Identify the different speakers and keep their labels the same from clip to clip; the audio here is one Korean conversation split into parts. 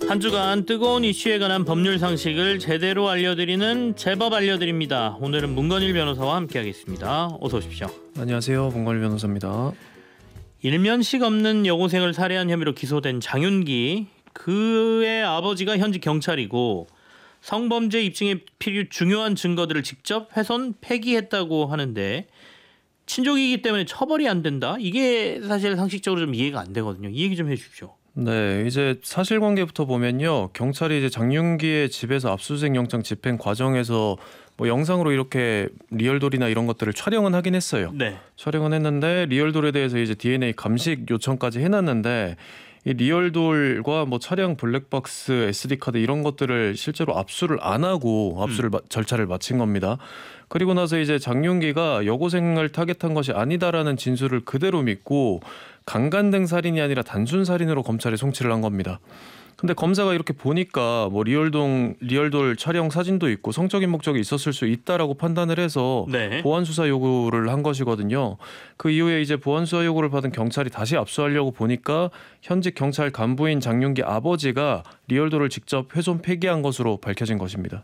Speaker 1: 한 주간 뜨거운 이슈에 관한 법률 상식을 제대로 알려드리는 제법 알려드립니다. 오늘은 문건일 변호사와 함께하겠습니다. 어서 오십시오.
Speaker 2: 안녕하세요. 문건일 변호사입니다.
Speaker 1: 일면식 없는 여고생을 살해한 혐의로 기소된 장윤기, 그의 아버지가 현직 경찰이고 성범죄 입증에 필요 중요한 증거들을 직접 훼손, 폐기했다고 하는데 친족이기 때문에 처벌이 안 된다? 이게 사실 상식적으로 좀 이해가 안 되거든요. 이 얘기 좀 해주십시오.
Speaker 2: 네, 이제 사실관계부터 보면요, 경찰이 이제 장윤기의 집에서 압수수색 영장 집행 과정에서 뭐 영상으로 이렇게 리얼돌이나 이런 것들을 촬영은 하긴 했어요.
Speaker 1: 네.
Speaker 2: 촬영은 했는데 리얼돌에 대해서 이제 DNA 감식 요청까지 해놨는데 이 리얼돌과 뭐 차량 블랙박스, SD 카드 이런 것들을 실제로 압수를 안 하고 절차를 마친 겁니다. 그리고 나서 이제 장윤기가 여고생을 타겟한 것이 아니다라는 진술을 그대로 믿고 강간등 살인이 아니라 단순 살인으로 검찰에 송치를 한 겁니다. 근데 검사가 이렇게 보니까 뭐 리얼돌 촬영 사진도 있고 성적인 목적이 있었을 수 있다라고 판단을 해서
Speaker 1: 네.
Speaker 2: 보완 수사 요구를 한 것이거든요. 그 이후에 이제 보완 수사 요구를 받은 경찰이 다시 압수하려고 보니까 현직 경찰 간부인 장윤기 아버지가 리얼돌을 직접 훼손 폐기한 것으로 밝혀진 것입니다.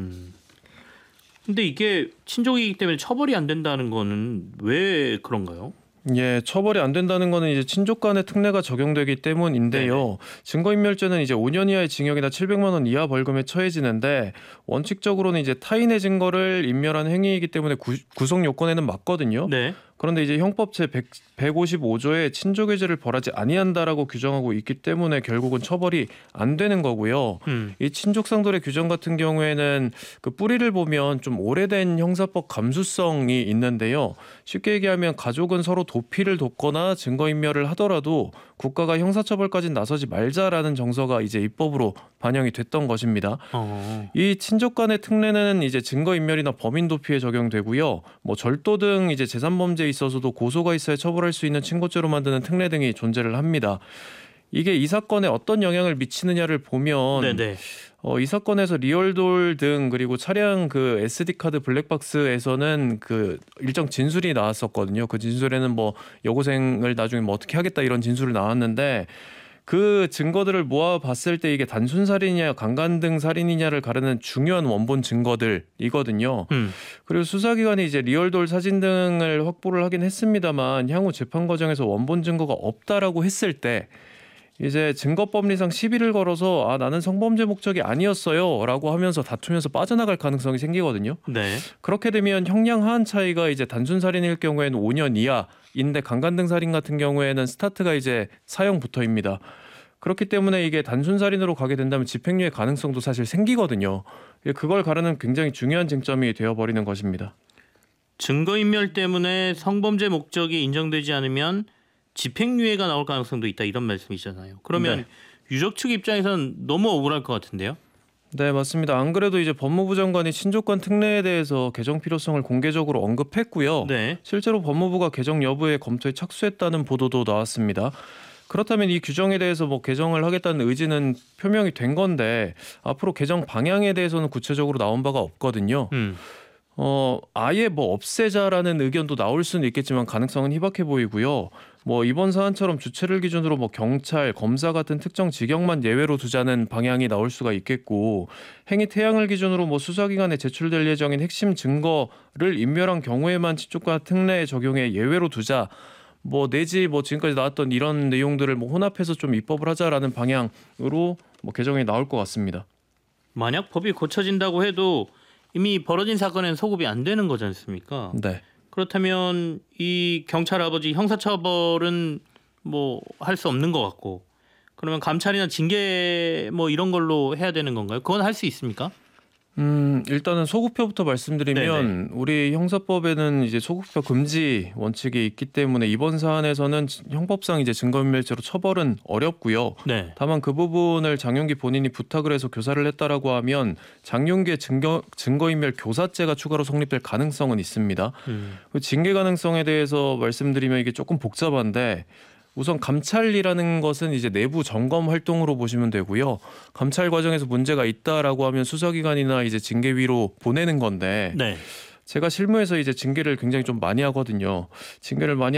Speaker 1: 근데 이게 친족이기 때문에 처벌이 안 된다는 거는 왜 그런가요?
Speaker 2: 예, 처벌이 안 된다는 거는 이제 친족 간의 특례가 적용되기 때문인데요.
Speaker 1: 네네.
Speaker 2: 증거인멸죄는 이제 5년 이하의 징역이나 700만 원 이하 벌금에 처해지는데 원칙적으로는 이제 타인의 증거를 인멸한 행위이기 때문에 구속 요건에는 맞거든요.
Speaker 1: 네.
Speaker 2: 그런데 이제 형법 제 155조에 친족의 죄를 벌하지 아니한다라고 규정하고 있기 때문에 결국은 처벌이 안 되는 거고요. 이 친족상돌의 규정 같은 경우에는 그 뿌리를 보면 좀 오래된 형사법 감수성이 있는데요. 쉽게 얘기하면 가족은 서로 도피를 돕거나 증거인멸을 하더라도 국가가 형사처벌까지 나서지 말자라는 정서가 이제 입법으로 반영이 됐던 것입니다. 이 친족 간의 특례는 이제 증거인멸이나 범인 도피에 적용되고요. 뭐 절도 등 이제 재산범죄에 있어서도 고소가 있어야 처벌할 수 있는 친고죄로 만드는 특례 등이 존재를 합니다. 이게 이 사건에 어떤 영향을 미치느냐를 보면
Speaker 1: 네네.
Speaker 2: 이 사건에서 리얼돌 등 그리고 차량 그 SD 카드 블랙박스에서는 그 일정 진술이 나왔었거든요. 그 진술에는 뭐 여고생을 나중에 뭐 어떻게 하겠다 이런 진술이 나왔는데 그 증거들을 모아봤을 때 이게 단순 살인이냐 강간 등 살인이냐를 가르는 중요한 원본 증거들이거든요. 그리고 수사기관이 이제 리얼돌 사진 등을 확보를 하긴 했습니다만 향후 재판 과정에서 원본 증거가 없다라고 했을 때 이제 증거법리상 시비를 걸어서 나는 성범죄 목적이 아니었어요 라고 하면서 다투면서 빠져나갈 가능성이 생기거든요.
Speaker 1: 네.
Speaker 2: 그렇게 되면 형량 하한 차이가 이제 단순 살인일 경우에는 5년 이하인데 강간 등 살인 같은 경우에는 스타트가 이제 사형부터입니다. 그렇기 때문에 이게 단순 살인으로 가게 된다면 집행유예 가능성도 사실 생기거든요. 그걸 가르는 굉장히 중요한 쟁점이 되어버리는 것입니다.
Speaker 1: 증거인멸 때문에 성범죄 목적이 인정되지 않으면 집행유예가 나올 가능성도 있다 이런 말씀이잖아요. 그러면
Speaker 2: 네.
Speaker 1: 유족 측 입장에서는 너무 억울할 것 같은데요.
Speaker 2: 네, 맞습니다. 안 그래도 이제 법무부 장관이 친족간 특례에 대해서 개정 필요성을 공개적으로 언급했고요.
Speaker 1: 네.
Speaker 2: 실제로 법무부가 개정 여부에 검토에 착수했다는 보도도 나왔습니다. 그렇다면 이 규정에 대해서 뭐 개정을 하겠다는 의지는 표명이 된 건데 앞으로 개정 방향에 대해서는 구체적으로 나온 바가 없거든요. 아예 뭐 없애자라는 의견도 나올 수는 있겠지만 가능성은 희박해 보이고요. 뭐 이번 사안처럼 주체를 기준으로 뭐 경찰, 검사 같은 특정 직역만 예외로 두자는 방향이 나올 수가 있겠고 행위 태양을 기준으로 뭐 수사기관에 제출될 예정인 핵심 증거를 인멸한 경우에만 친족간 특례 적용에 예외로 두자. 뭐 내지 뭐 지금까지 나왔던 이런 내용들을 뭐 혼합해서 좀 입법을 하자라는 방향으로 뭐 개정이 나올 것 같습니다.
Speaker 1: 만약 법이 고쳐진다고 해도 이미 벌어진 사건에는 소급이 안 되는 거지 않습니까?
Speaker 2: 네.
Speaker 1: 그렇다면 이 경찰 아버지 형사처벌은 뭐 할 수 없는 것 같고 그러면 감찰이나 징계 뭐 이런 걸로 해야 되는 건가요? 그건 할 수 있습니까?
Speaker 2: 일단은 소급표부터 말씀드리면
Speaker 1: 네네.
Speaker 2: 우리 형사법에는 이제 소급표 금지 원칙이 있기 때문에 이번 사안에서는 형법상 이제 증거인멸죄로 처벌은 어렵고요.
Speaker 1: 네.
Speaker 2: 다만 그 부분을 장윤기 본인이 부탁을 해서 교사를 했다라고 하면 장윤기의 증거인멸 교사죄가 추가로 성립될 가능성은 있습니다. 그 징계 가능성에 대해서 말씀드리면 이게 조금 복잡한데 우선 감찰이라는 것은 이제 내부 점검 활동으로 보시면 되고요. 감찰 과정에서 문제가 있다라고 하면 수사기관이나 이제 징계위로 보내는 건데
Speaker 1: 네.
Speaker 2: 제가 실무에서 이제 징계를 굉장히 좀 많이 하거든요. 징계를 많이